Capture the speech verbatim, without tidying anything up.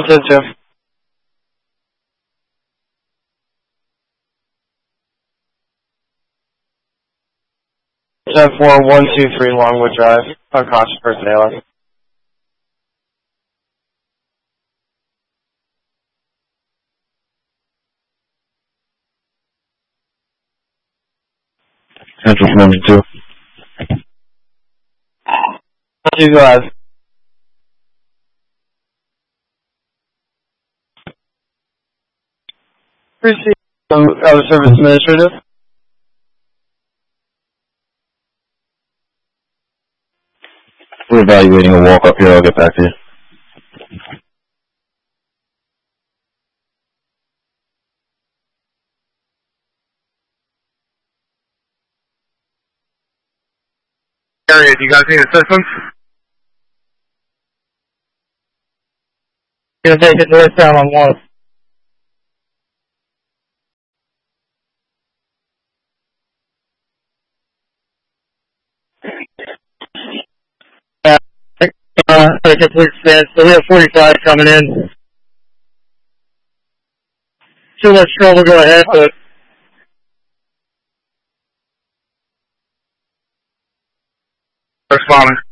ten two. ten four one two three Longwood Drive, unconscious person A L S. Central from number two. You go ahead. Appreciate some other service administrative. We're evaluating a walk up here. I'll get back to you. Area, do you guys need assistance? Gonna take it northbound on one. Uh, I complete stand. So we have forty-five coming in. Too much trouble, go ahead, but Responding.